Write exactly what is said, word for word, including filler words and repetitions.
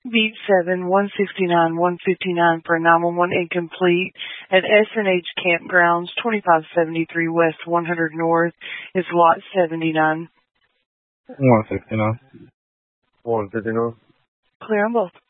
Beat seven, one sixty-nine, one fifty-nine for nine one one incomplete at S and H Campgrounds, twenty-five seventy-three West one hundred North is lot seventy-nine. one sixty-nine. one fifty-nine. Clear on both.